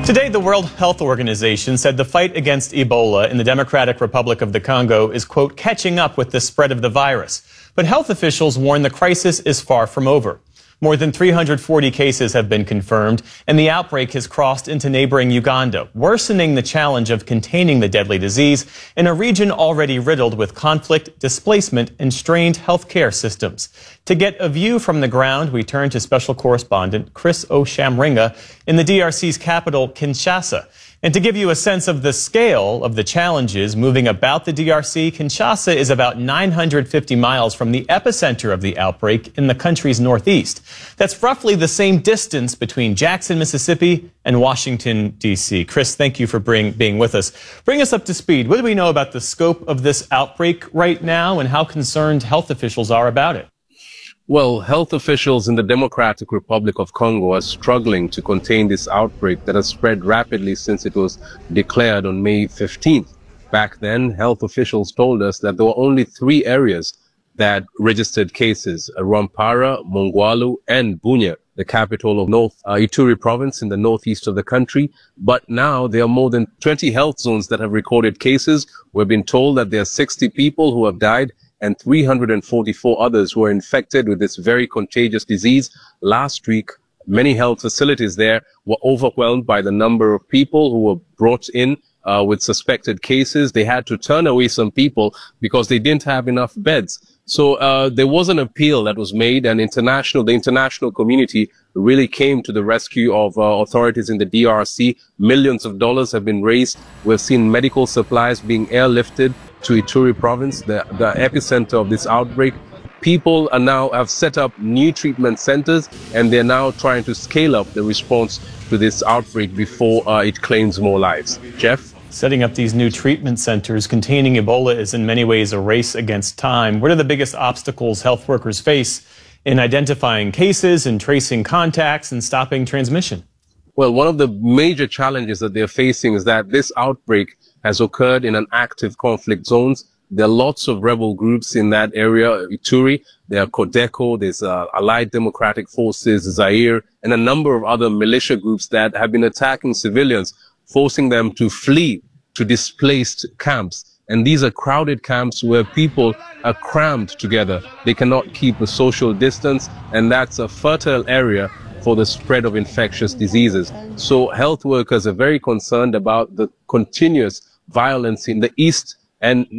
Today, the World Health Organization said the fight against Ebola in the Democratic Republic of the Congo is, quote, catching up with the spread of the virus. But health officials warn the crisis is far from over. More than 340 cases have been confirmed, and the outbreak has crossed into neighboring Uganda, worsening the challenge of containing the deadly disease in a region already riddled with conflict, displacement, and strained healthcare systems. To get a view from the ground, we turn to special correspondent Chris Oshamringa in the DRC's capital, Kinshasa. And to give you a sense of the scale of the challenges moving about the DRC, Kinshasa is about 950 miles from the epicenter of the outbreak in the country's northeast. That's roughly the same distance between Jackson, Mississippi and Washington, D.C. Chris, thank you for being with us. Bring us up to speed. What do we know about the scope of this outbreak right now and how concerned health officials are about it? Well, health officials in the Democratic Republic of Congo are struggling to contain this outbreak that has spread rapidly since it was declared on May 15th. Back then, health officials told us that there were only 3 areas that registered cases: Rwampara, Mongwalu, and Bunia, the capital of North Ituri province in the northeast of the country. But now there are more than 20 health zones that have recorded cases. We've been told that there are 60 people who have died and 344 others who are infected with this very contagious disease. Last week, many health facilities there were overwhelmed by the number of people who were brought in with suspected cases. They had to turn away some people because they didn't have enough beds. So there was an appeal that was made, and the international community really came to the rescue of authorities in the DRC. Millions of dollars have been raised. We've seen medical supplies being airlifted to Ituri province, the epicenter of this outbreak. People have set up new treatment centers, and they're now trying to scale up the response to this outbreak before it claims more lives. Jeff? Setting up these new treatment centers containing Ebola is in many ways a race against time. What are the biggest obstacles health workers face in identifying cases and tracing contacts and stopping transmission? Well, one of the major challenges that they're facing is that this outbreak has occurred in an active conflict zones. There are lots of rebel groups in that area, Ituri. There are Codeco, there's Allied Democratic Forces, Zaire, and a number of other militia groups that have been attacking civilians, forcing them to flee to displaced camps. And these are crowded camps where people are crammed together. They cannot keep a social distance, and that's a fertile area for the spread of infectious diseases. So health workers are very concerned about the continuous violence in the east and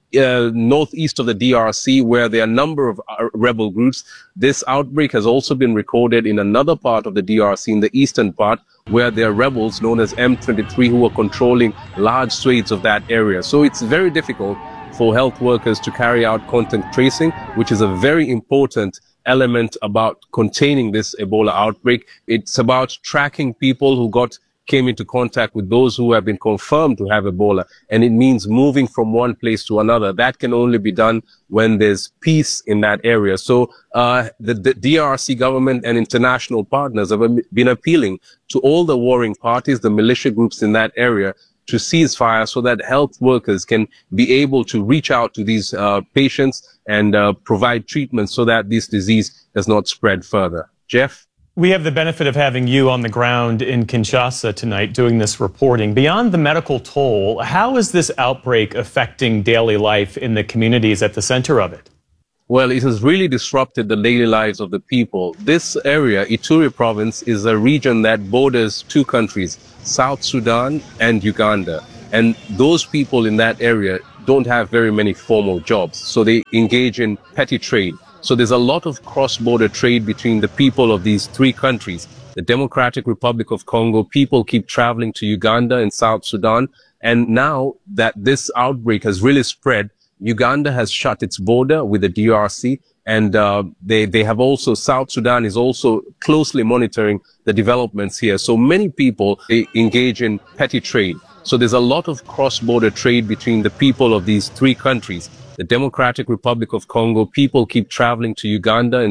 northeast of the DRC, where there are a number of rebel groups. This outbreak has also been recorded in another part of the DRC, in the eastern part, where there are rebels known as M23 who are controlling large swathes of that area. So it's very difficult for health workers to carry out contact tracing, which is a very important element about containing this Ebola outbreak. It's about tracking people who came into contact with those who have been confirmed to have Ebola. And it means moving from one place to another. That can only be done when there's peace in that area. So the DRC government and international partners have been appealing to all the warring parties, the militia groups in that area, to cease fire so that health workers can be able to reach out to these patients and provide treatment so that this disease does not spread further. Jeff? We have the benefit of having you on the ground in Kinshasa tonight doing this reporting. Beyond the medical toll, how is this outbreak affecting daily life in the communities at the center of it? Well, it has really disrupted the daily lives of the people. This area, Ituri province, is a region that borders 2 countries, South Sudan and Uganda. And those people in that area don't have very many formal jobs, so they engage in petty trade. So there's a lot of cross-border trade between the people of these 3 countries. The Democratic Republic of Congo, people keep traveling to Uganda and South Sudan. And now that this outbreak has really spread, Uganda has shut its border with the DRC, and they have also, South Sudan is also closely monitoring the developments here. So many people, they engage in petty trade. So there's a lot of cross-border trade between the people of these 3 countries. The Democratic Republic of Congo, people keep traveling to Uganda and